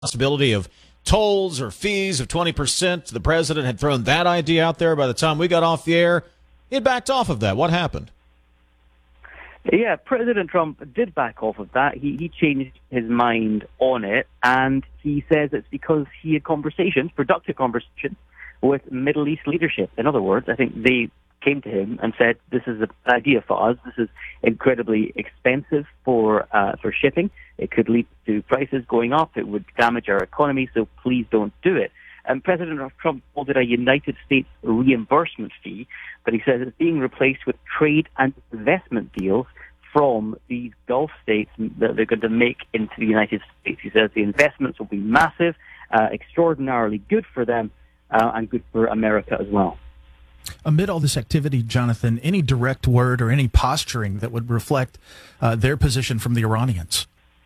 possibility of tolls or fees of 20%. The president had thrown that idea out there. By the time we got off the air, he had backed off of that. What happened? Yeah, President Trump did back off of that. He changed his mind on it, and he says it's because he had productive conversations, with Middle East leadership. In other words, I think they came to him and said, this is an idea for us. This is incredibly expensive for shipping. It could lead to prices going up. It would damage our economy, so please don't do it. And President Trump called it a United States reimbursement fee, but he says it's being replaced with trade and investment deals from these Gulf states that they're going to make into the United States. He says the investments will be massive, extraordinarily good for them, and good for America as well. Amid all this activity, Jonathan, any direct word or any posturing that would reflect their position from the Iranians?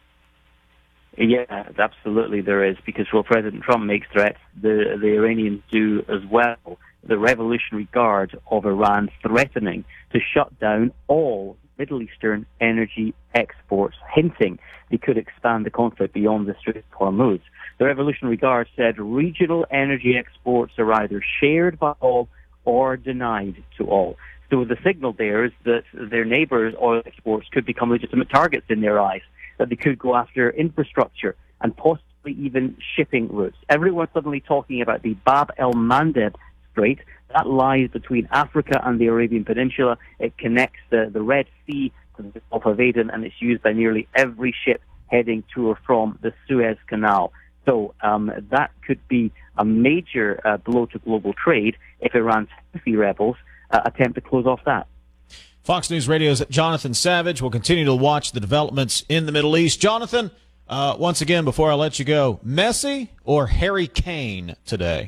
Yeah, absolutely there is, because while President Trump makes threats, the Iranians do as well. The Revolutionary Guard of Iran threatening to shut down all Middle Eastern energy exports, hinting they could expand the conflict beyond the Strait of Hormuz. The Revolutionary Guard said regional energy exports are either shared by all or denied to all. So the signal there is that their neighbours' oil exports could become legitimate targets in their eyes, that they could go after infrastructure and possibly even shipping routes. Everyone's suddenly talking about the Bab el-Mandeb Strait. That lies between Africa and the Arabian Peninsula. It connects the Red Sea to the Gulf of Aden, and it's used by nearly every ship heading to or from the Suez Canal. So that could be a major blow to global trade if Iran's Houthi rebels attempt to close off that. Fox News Radio's Jonathan Savage will continue to watch the developments in the Middle East. Jonathan, once again, before I let you go, Messi or Harry Kane today?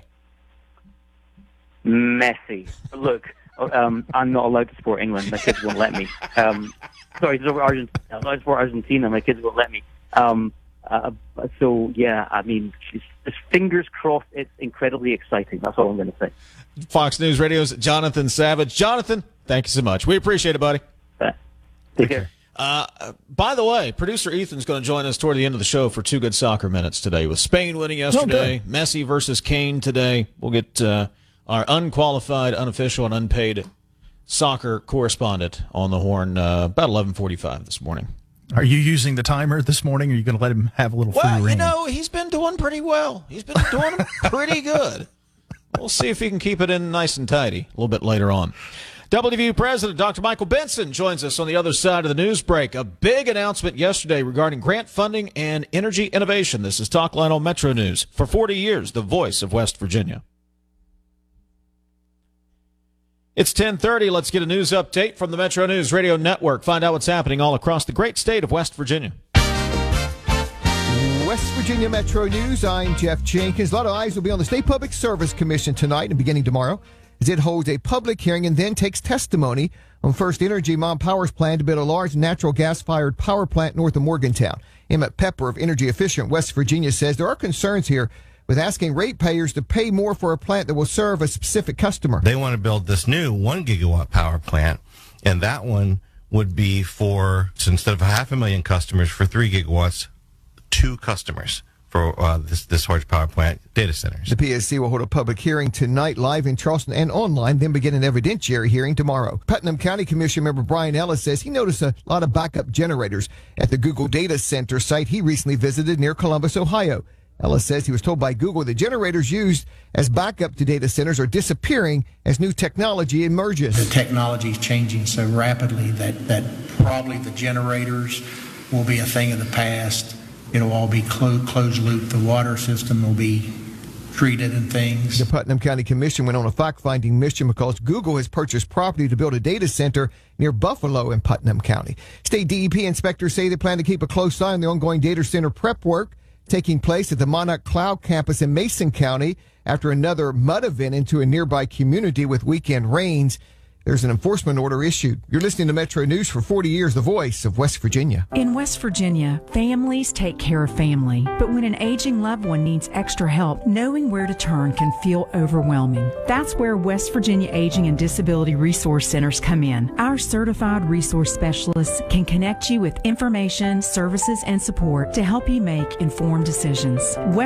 Messi. Look, I'm not allowed to support England. My kids won't let me. Sorry, Argentina. I'm allowed to support Argentina. My kids won't let me. So, yeah, I mean, just fingers crossed. It's incredibly exciting. That's all I'm going to say. Fox News Radio's Jonathan Savage. Jonathan, thank you so much. We appreciate it, buddy. Take care. By the way, producer Ethan's going to join us toward the end of the show for Two Good Soccer Minutes today. With Spain winning yesterday, Messi versus Kane today. We'll get our unqualified, unofficial, and unpaid soccer correspondent on the horn about 11:45 this morning. Are you using the timer this morning, or are you going to let him have a little free reign? Well, you know, he's been doing pretty well. He's been doing pretty good. We'll see if he can keep it in nice and tidy a little bit later on. WVU President Dr. Michael Benson joins us on the other side of the news break. A big announcement yesterday regarding grant funding and energy innovation. This is Talkline on Metro News. For 40 years, the voice of West Virginia. It's 10:30. Let's get a news update from the Metro News Radio Network. Find out what's happening all across the great state of West Virginia. West Virginia Metro News, I'm Jeff Jenkins. A lot of eyes will be on the State Public Service Commission tonight and beginning tomorrow, as it holds a public hearing and then takes testimony on First Energy Mon Power's plan to build a large natural gas-fired power plant north of Morgantown. Emmett Pepper of Energy Efficient West Virginia says there are concerns here with asking ratepayers to pay more for a plant that will serve a specific customer. They want to build this new 1 gigawatt power plant, and that one would be for, instead of 500,000 customers, for 3 gigawatts, 2 customers for this large power plant data centers. The PSC will hold a public hearing tonight live in Charleston and online, then begin an evidentiary hearing tomorrow. Putnam County Commission member Brian Ellis says he noticed a lot of backup generators at the Google data center site he recently visited near Columbus, Ohio. Ellis says he was told by Google the generators used as backup to data centers are disappearing as new technology emerges. The technology is changing so rapidly that probably the generators will be a thing of the past. It'll all be closed loop. The water system will be treated and things. The Putnam County Commission went on a fact-finding mission because Google has purchased property to build a data center near Buffalo in Putnam County. State DEP inspectors say they plan to keep a close eye on the ongoing data center prep work taking place at the Monarch Cloud campus in Mason County after another mud event into a nearby community with weekend rains. there's an enforcement order issued. You're listening to Metro News for 40 years, the voice of West Virginia. In West Virginia, families take care of family. But when an aging loved one needs extra help, knowing where to turn can feel overwhelming. That's where West Virginia Aging and Disability Resource Centers come in. Our certified resource specialists can connect you with information, services, and support to help you make informed decisions.